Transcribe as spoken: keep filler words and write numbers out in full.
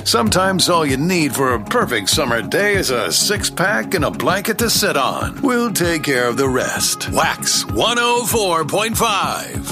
Sometimes all you need for a perfect summer day is a six-pack and a blanket to sit on. We'll take care of the rest. Wax one oh four point five.